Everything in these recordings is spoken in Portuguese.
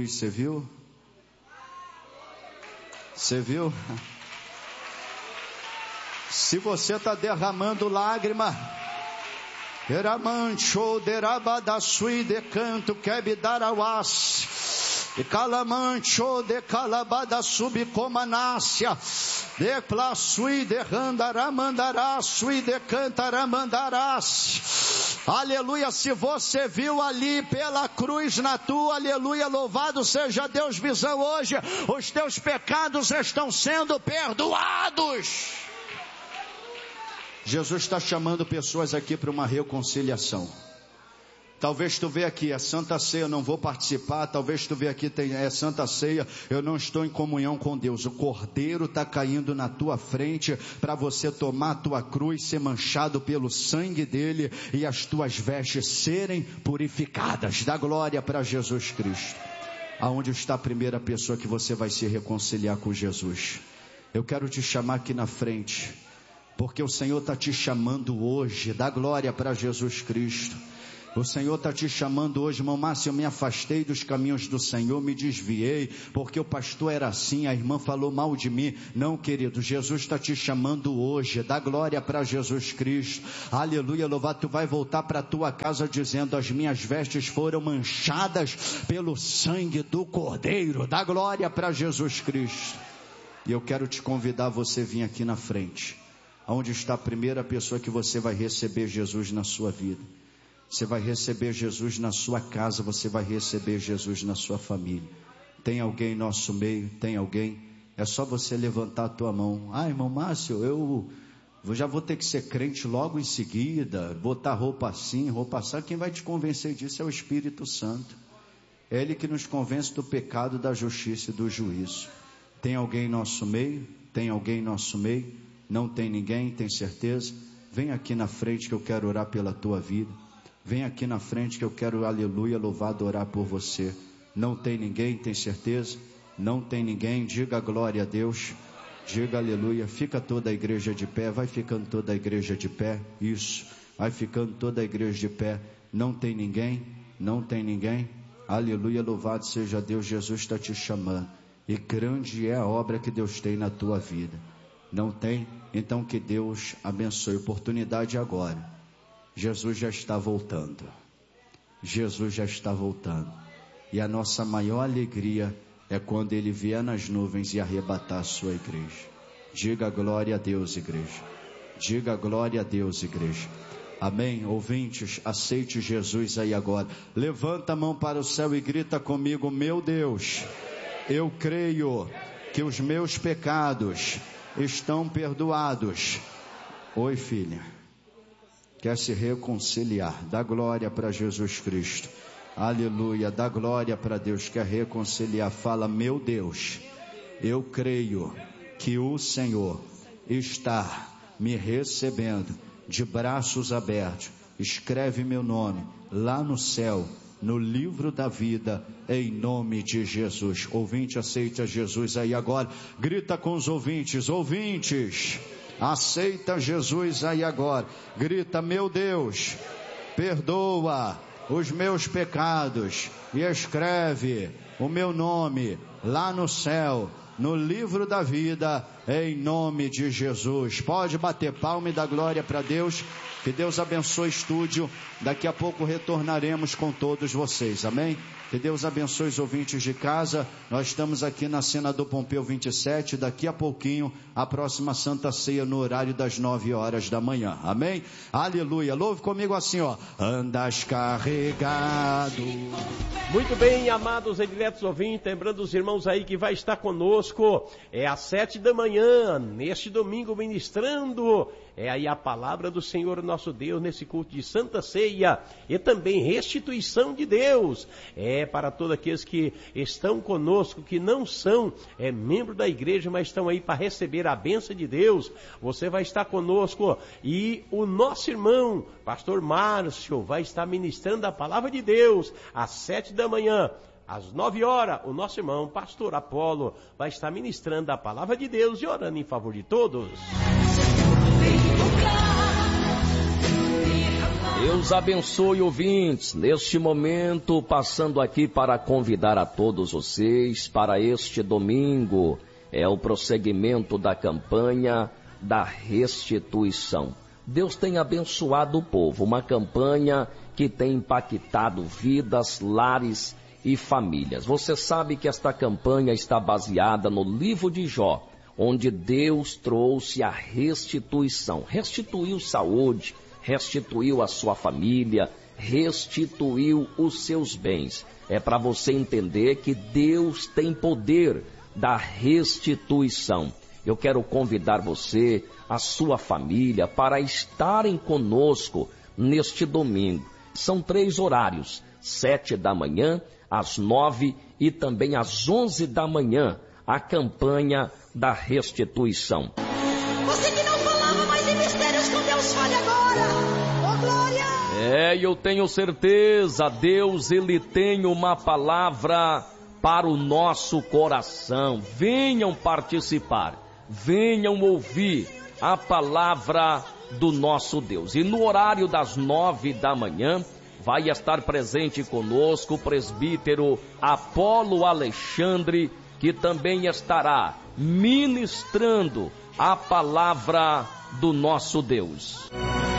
cruz, você viu? Você viu? Se você está derramando lágrima, Eramancho derabadasui de canto quebidarawas, e calamancho de calabada subcomanácia, de plasui de randaramandarás, sui de cantaramandarás. Aleluia, se você viu ali pela cruz na tua, aleluia, louvado seja Deus, visão hoje, os teus pecados estão sendo perdoados. Jesus está chamando pessoas aqui para uma reconciliação. Talvez tu vê aqui, é Santa Ceia, eu não vou participar. Talvez tu vê aqui, é Santa Ceia, eu não estou em comunhão com Deus. O Cordeiro está caindo na tua frente para você tomar a tua cruz, ser manchado pelo sangue dele e as tuas vestes serem purificadas. Dá glória para Jesus Cristo. Aonde está a primeira pessoa que você vai se reconciliar com Jesus? Eu quero te chamar aqui na frente, porque o Senhor está te chamando hoje. Dá glória para Jesus Cristo. O Senhor está te chamando hoje, irmão Márcio. Eu me afastei dos caminhos do Senhor, me desviei, porque o pastor era assim, a irmã falou mal de mim. Não, querido, Jesus está te chamando hoje. Dá glória para Jesus Cristo. Aleluia, louvado. Tu vai voltar para a tua casa dizendo: as minhas vestes foram manchadas pelo sangue do Cordeiro. Dá glória para Jesus Cristo. E eu quero te convidar a você vir aqui na frente, onde está a primeira pessoa que você vai receber Jesus na sua vida. Você vai receber Jesus na sua casa, você vai receber Jesus na sua família. Tem alguém em nosso meio? Tem alguém? É só você levantar a tua mão. Ah, irmão Márcio, eu já vou ter que ser crente logo em seguida, botar roupa assim, roupa assada. Quem vai te convencer disso é o Espírito Santo. É Ele que nos convence do pecado, da justiça e do juízo. Tem alguém em nosso meio? Tem alguém em nosso meio? Não tem ninguém? Tem certeza? Vem aqui na frente que eu quero orar pela tua vida. Vem aqui na frente que eu quero, aleluia, louvado, orar por você. Não tem ninguém? Tem certeza? Não tem ninguém? Diga glória a Deus. Diga aleluia. Fica toda a igreja de pé. Vai ficando toda a igreja de pé. Isso. Vai ficando toda a igreja de pé. Não tem ninguém? Não tem ninguém? Aleluia, louvado seja Deus. Jesus está te chamando. E grande é a obra que Deus tem na tua vida. Não tem? Então que Deus abençoe. Oportunidade agora. Jesus já está voltando. Jesus já está voltando. E a nossa maior alegria é quando Ele vier nas nuvens e arrebatar a sua igreja. Diga glória a Deus, igreja. Diga glória a Deus, igreja. Amém? Ouvintes, aceite Jesus aí agora. Levanta a mão para o céu e grita comigo: meu Deus, eu creio que os meus pecados estão perdoados. Oi, filha. Quer se reconciliar? Dá glória para Jesus Cristo. Aleluia, dá glória para Deus. Quer reconciliar? Fala: meu Deus, eu creio que o Senhor está me recebendo de braços abertos. Escreve meu nome lá no céu, no livro da vida, em nome de Jesus. Ouvinte, aceita Jesus aí agora. Grita com os ouvintes: ouvintes, aceita Jesus aí agora. Grita: meu Deus, perdoa os meus pecados e escreve o meu nome lá no céu, no livro da vida, em nome de Jesus. Pode bater palma e dar glória para Deus. Que Deus abençoe o estúdio. Daqui a pouco retornaremos com todos vocês, amém? Que Deus abençoe os ouvintes de casa. Nós estamos aqui na Senador Pompeu 27. Daqui a pouquinho, a próxima Santa Ceia no horário das 9 horas da manhã, amém? Aleluia. Louve comigo assim, ó: andas carregado. Muito bem, amados e diletos ouvintes, lembrando os irmãos aí que vai estar conosco, às 7 da manhã, neste domingo, ministrando aí a palavra do Senhor nosso Deus, nesse culto de Santa Ceia, e também restituição de Deus, para todos aqueles que estão conosco, que não são membros da igreja, mas estão aí para receber a bênção de Deus. Você vai estar conosco, e o nosso irmão, pastor Márcio, vai estar ministrando a palavra de Deus, às 7 da manhã. Às 9 horas, o nosso irmão, pastor Apolo, vai estar ministrando a palavra de Deus e orando em favor de todos. Deus abençoe, ouvintes. Neste momento, passando aqui para convidar a todos vocês para este domingo, é o prosseguimento da campanha da restituição. Deus tem abençoado o povo, uma campanha que tem impactado vidas, lares e famílias. Você sabe que esta campanha está baseada no livro de Jó, onde Deus trouxe a restituição, restituiu saúde, restituiu a sua família, restituiu os seus bens. É para você entender que Deus tem poder da restituição. Eu quero convidar você, a sua família, para estarem conosco neste domingo. São 3 horários, 7 da manhã, às 9 e também às 11 da manhã, a campanha da restituição. Você que não falava mais em mistérios com Deus, fale agora. Oh, glória! Eu tenho certeza, Deus, Ele tem uma palavra para o nosso coração. Venham participar, venham ouvir a palavra do nosso Deus. E no horário das 9 da manhã, vai estar presente conosco o presbítero Apolo Alexandre, que também estará ministrando a palavra do nosso Deus.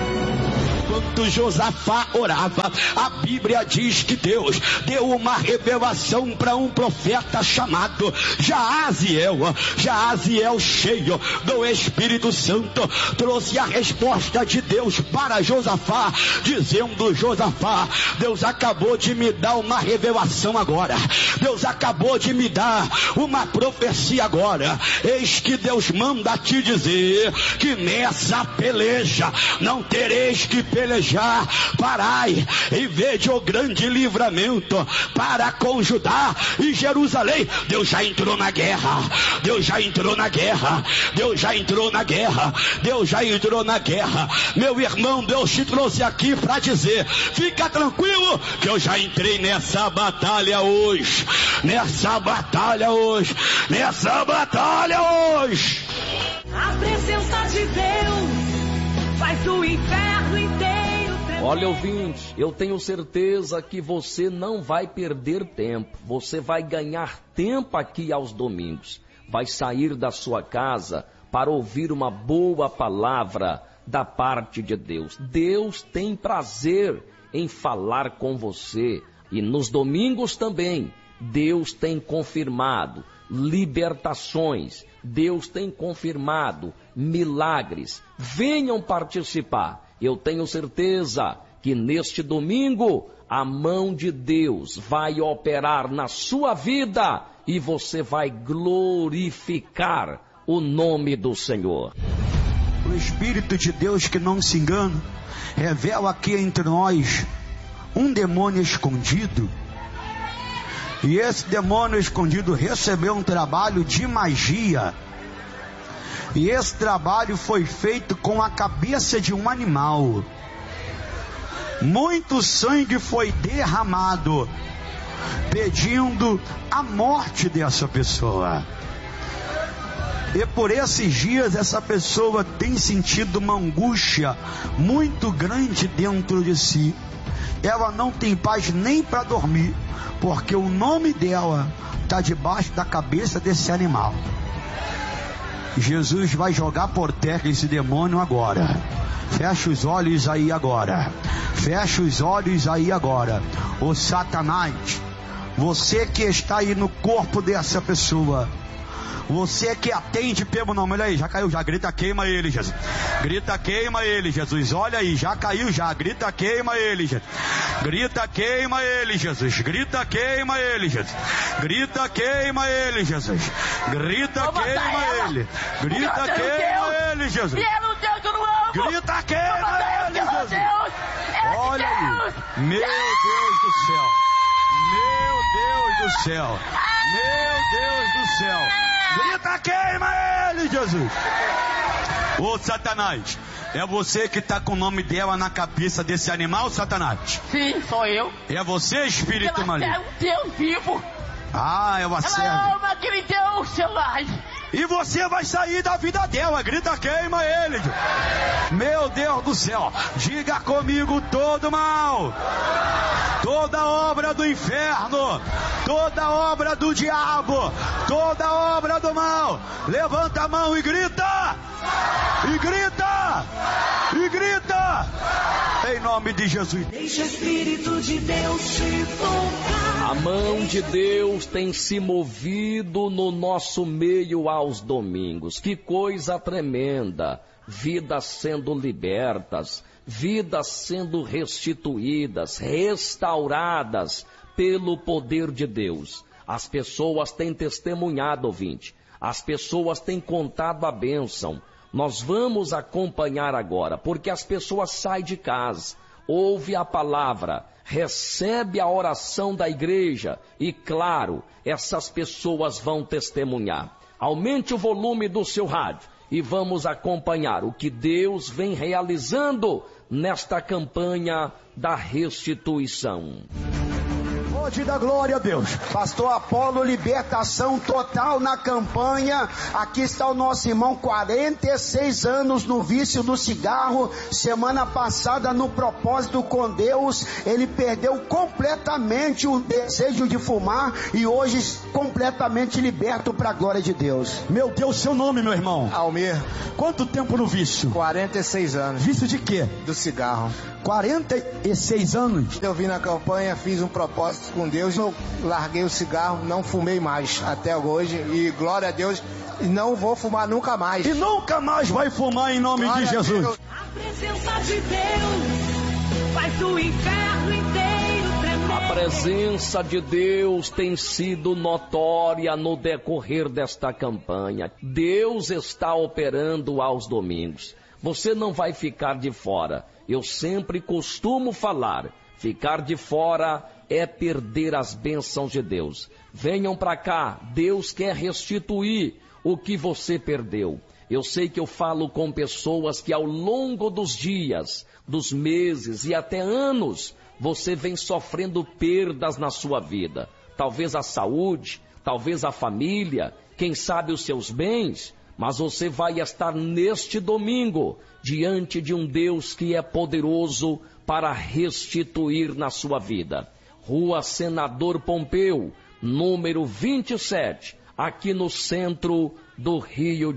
Enquanto Josafá orava, a Bíblia diz que Deus deu uma revelação para um profeta chamado Jaaziel. Jaaziel, cheio do Espírito Santo, trouxe a resposta de Deus para Josafá, dizendo: Josafá, Deus acabou de me dar uma revelação agora, Deus acabou de me dar uma profecia agora. Eis que Deus manda te dizer que nessa peleja não tereis que pelejar. Parai e vede o grande livramento para com Judá e Jerusalém. Deus já entrou na guerra, Deus já entrou na guerra, Deus já entrou na guerra, Deus já entrou na guerra. Meu irmão, Deus te trouxe aqui para dizer: fica tranquilo que eu já entrei nessa batalha hoje, nessa batalha hoje, nessa batalha hoje. A presença de Deus faz o inferno inteiro. Olha, ouvinte, eu tenho certeza que você não vai perder tempo. Você vai ganhar tempo aqui aos domingos. Vai sair da sua casa para ouvir uma boa palavra da parte de Deus. Deus tem prazer em falar com você. E nos domingos também, Deus tem confirmado libertações. Deus tem confirmado milagres. Venham participar. Eu tenho certeza que neste domingo a mão de Deus vai operar na sua vida e você vai glorificar o nome do Senhor. O Espírito de Deus, que não se engana, revela aqui entre nós um demônio escondido. E esse demônio escondido recebeu um trabalho de magia. E esse trabalho foi feito com a cabeça de um animal. Muito sangue foi derramado, pedindo a morte dessa pessoa. E por esses dias essa pessoa tem sentido uma angústia muito grande dentro de si. Ela não tem paz nem para dormir, porque o nome dela está debaixo da cabeça desse animal. Jesus vai jogar por terra esse demônio agora. Fecha os olhos aí agora. Fecha os olhos aí agora. Ô Satanás, você que está aí no corpo dessa pessoa, você que atende pelo nome, olha aí, já caiu, já grita, queima ele, Jesus. Grita, queima ele, Jesus. Olha aí, já caiu, já. Grita, queima ele, Jesus. Grita, queima ele, Jesus. Grita, queima ele, Jesus. Grita, queima ele, Jesus. Grita, queima ele. Grita, queima ele, Jesus. Grita, queima ele, Jesus. Olha aí, meu Deus do céu. Meu Deus do céu. Meu Deus do céu. Grita, queima ele, Jesus. Ô Satanás, é você que está com o nome dela na cabeça desse animal, Satanás? Sim, sou eu. É você, espírito maligno? Ela é um Deus vivo. Ah, ela serve. Ela ama aquele Deus selvagem. E você vai sair da vida dela. Grita, queima ele. Meu Deus do céu. Diga comigo: todo mal, toda obra do inferno, toda obra do diabo, toda obra do mal. Levanta a mão e grita. E grita. E grita. Em nome de Jesus. Deixa o Espírito de Deus te tocar. A mão de Deus tem se movido no nosso meio aos domingos. Que coisa tremenda! Vidas sendo libertas, vidas sendo restituídas, restauradas pelo poder de Deus. As pessoas têm testemunhado, ouvinte. As pessoas têm contado a bênção. Nós vamos acompanhar agora, porque as pessoas saem de casa, ouve a palavra, recebe a oração da igreja e, claro, essas pessoas vão testemunhar. Aumente o volume do seu rádio e vamos acompanhar o que Deus vem realizando nesta campanha da restituição. Pode dar glória a Deus. Pastor Apolo, libertação total na campanha. Aqui está o nosso irmão, 46 anos no vício do cigarro. Semana passada, no propósito com Deus, ele perdeu completamente o desejo de fumar e hoje completamente liberto para a glória de Deus. Meu Deus, seu nome, meu irmão? Almir. Quanto tempo no vício? 46 anos. Vício de quê? Do cigarro. 46 anos? Eu vim na campanha, fiz um propósito com Deus, eu larguei o cigarro, não fumei mais até hoje e glória a Deus, não vou fumar nunca mais. E nunca mais vai fumar em nome de Jesus. A presença de Deus faz o inferno inteiro tremer. A presença de Deus tem sido notória no decorrer desta campanha. Deus está operando aos domingos. Você não vai ficar de fora. Eu sempre costumo falar, ficar de fora é perder as bênçãos de Deus. Venham para cá, Deus quer restituir o que você perdeu. Eu sei que eu falo com pessoas que ao longo dos dias, dos meses e até anos, você vem sofrendo perdas na sua vida. Talvez a saúde, talvez a família, quem sabe os seus bens, mas você vai estar neste domingo diante de um Deus que é poderoso para restituir na sua vida. Rua Senador Pompeu, número 27, aqui no centro do Rio